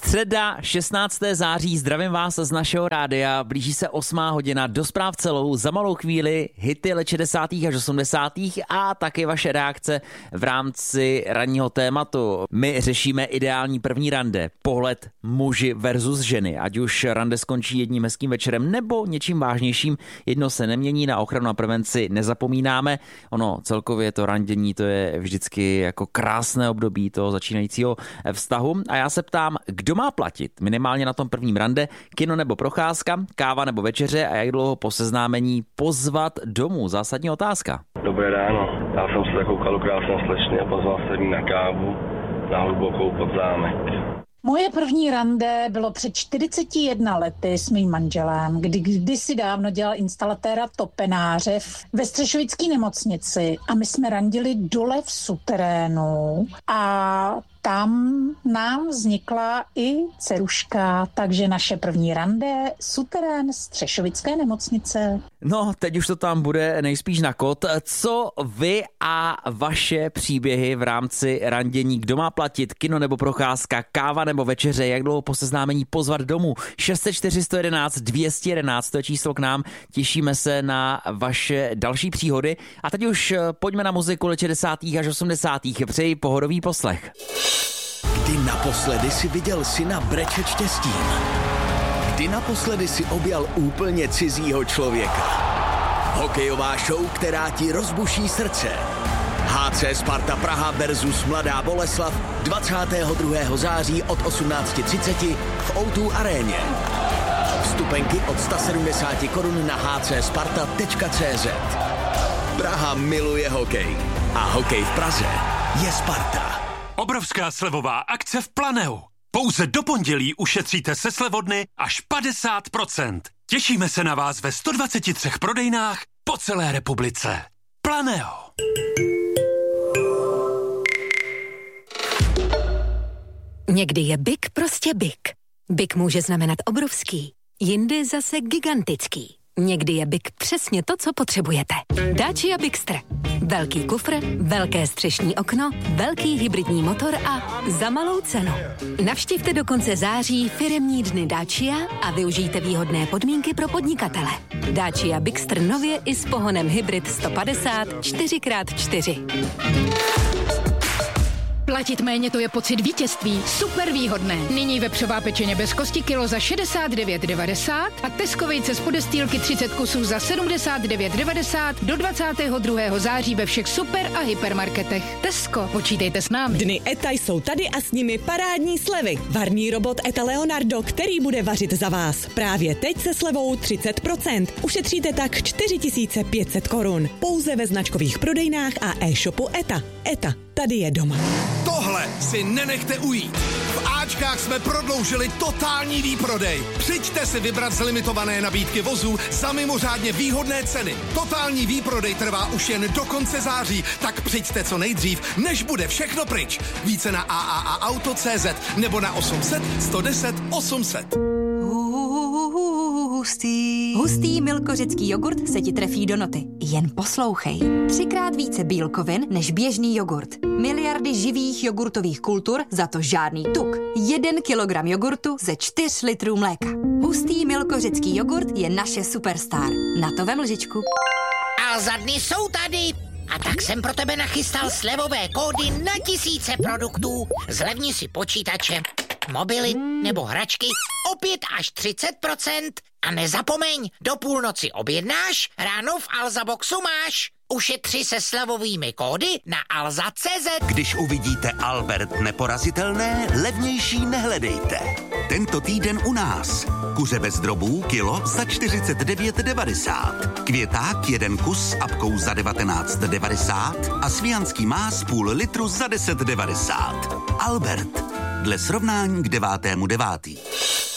Středa 16. září, zdravím vás z našeho rádia, blíží se 8. hodina, do zpráv celou, za malou chvíli hity let 60. až 80. a taky vaše reakce v rámci ranního tématu. My řešíme ideální první rande, pohled muži versus ženy, ať už rande skončí jedním hezkým večerem nebo něčím vážnějším, jedno se nemění, na ochranu a prevenci nezapomínáme. Ono celkově to randění, to je vždycky jako krásné období toho začínajícího vztahu a já se ptám, kdo má platit minimálně na tom prvním rande, kino nebo procházka, káva nebo večeře a jak dlouho po seznámení pozvat domů? Zásadní otázka. Dobré ráno, já jsem se zakoukal krásnou slečně a pozval se jí na kávu na Hlubokou pod zámek. Moje první rande bylo před 41 lety s mým manželem, kdy kdysi dávno dělal instalatéra topenáře ve Střešovické nemocnici a my jsme randili dole v suterénu a tam nám vznikla i dceruška, takže naše první rande, suterén Střešovické nemocnice. No, teď už to tam bude nejspíš na kód. Co vy a vaše příběhy v rámci randění? Kdo má platit? Kino nebo procházka? Káva nebo večeře? Jak dlouho po seznámení pozvat domů? 604 111 211, to je číslo k nám. Těšíme se na vaše další příhody. A teď už pojďme na muziku let 60. až 80. Přeji pohodový poslech. Kdy naposledy si viděl syna brečet štěstím? Kdy naposledy si objal úplně cizího člověka? Hokejová show, která ti rozbuší srdce. HC Sparta Praha versus Mladá Boleslav 22. září od 18:30 v O2 aréně. Vstupenky od 170 korun na hcsparta.cz. Praha miluje hokej a hokej v Praze je Sparta. Obrovská slevová akce v Planeu. Pouze do pondělí ušetříte se slevodny až 50%. Těšíme se na vás ve 123 prodejnách po celé republice. Planeu. Někdy je big prostě big. Big může znamenat obrovský, jindy zase gigantický. Někdy je big přesně to, co potřebujete. Dacia Bigster. Velký kufr, velké střešní okno, velký hybridní motor a za malou cenu. Navštivte do konce září firemní dny Dacia a využijte výhodné podmínky pro podnikatele. Dacia Bigster nově i s pohonem hybrid 150 4x4. Platit méně, to je pocit vítězství. Super výhodné. Nyní vepřová pečeně bez kosti kilo za 69,90 a Tesco vejce z podestýlky 30 kusů za 79,90 do 22. září ve všech super a hypermarketech. Tesco, počítejte s námi. Dny ETA jsou tady a s nimi parádní slevy. Varný robot ETA Leonardo, který bude vařit za vás. Právě teď se slevou 30%. Ušetříte tak 4500 korun. Pouze ve značkových prodejnách a e-shopu ETA. ETA. Tady je doma. Tohle si nenechte ujít. V Ačkách jsme prodloužili totální výprodej. Přijďte si vybrat z limitované nabídky vozů za mimořádně výhodné ceny. Totální výprodej trvá už jen do konce září, tak přijďte co nejdřív, než bude všechno pryč. Více na AAAauto.cz nebo na 800 110 800. Hustý milkořecký jogurt se ti trefí do noty. Jen poslouchej. 3x více bílkovin než běžný jogurt. Miliardy živých jogurtových kultur, za to žádný tuk. 1 kilogram jogurtu ze 4 litrů mléka. Hustý milkořecký jogurt je naše superstar. Na to vem lžičku. A za dny jsou tady. A tak jsem pro tebe nachystal slevové kódy na tisíce produktů. Zlevni si počítače, mobily nebo hračky o 5 až 30%. A nezapomeň, do půlnoci objednáš, ráno v Alzaboxu máš. Ušetři se slevovými kódy na alza.cz. Když uvidíte Albert neporazitelné, levnější nehledejte. Tento týden u nás. Kuře bez drobů kilo za 49,90. Květák 1 kus s apkou za 19,90 a svijanský más půl litru za 10,90. Albert. Dle srovnání k 9.9.